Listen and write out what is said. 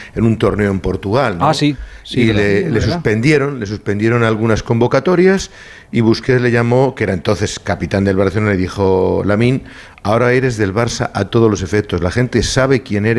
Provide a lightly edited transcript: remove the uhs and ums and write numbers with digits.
en un torneo en Portugal, ¿no? Ah, sí. Sí, y le suspendieron algunas convocatorias, y Busquets le llamó, que era entonces capitán del Barcelona, y dijo: Lamine, ahora eres del Barça a todos los efectos, la gente sabe quién eres